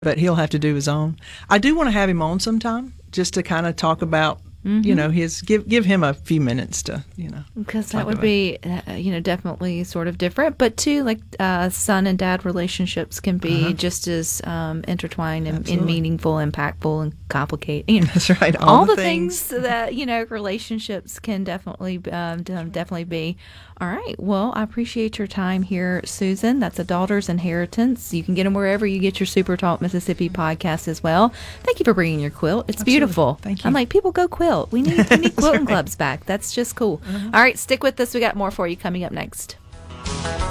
but he'll have to do his own. I do want to have him on sometime just to kind of talk about, his give him a few minutes to, because that would be, definitely sort of different. But too, like son and dad relationships can be just as intertwined and meaningful, impactful, and complicated. That's right. All the things that relationships can definitely be. All right. Well, I appreciate your time here, Susan. That's A Daughter's Inheritance. You can get them wherever you get your Super Talk Mississippi podcast as well. Thank you for bringing your quilt. It's beautiful. Thank you. I'm like, people go quilt. We need quilting clubs back. That's just cool. All right. Stick with us. We got more for you coming up next.